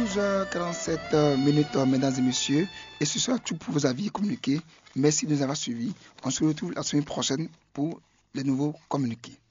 12h47 minutes, mesdames et messieurs. Et ce sera tout pour vos avis et communiqués. Merci de nous avoir suivis. On se retrouve la semaine prochaine pour les nouveaux communiqués.